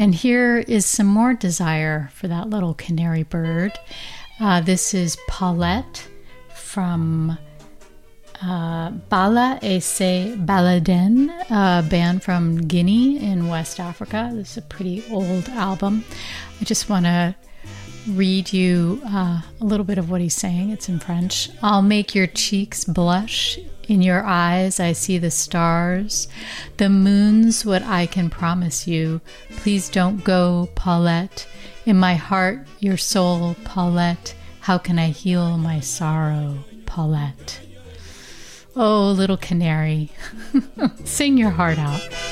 And here is some more desire for that little canary bird. This is Paulette from Bala Ese Baladen, a band from Guinea in West Africa. This is a pretty old album. I just want to read you a little bit of what he's saying. It's in French. I'll make your cheeks blush. In your eyes, I see the stars. The moon's what I can promise you. Please don't go, Paulette. In my heart, your soul, Paulette. How can I heal my sorrow, Paulette? Oh, little canary, sing your heart out.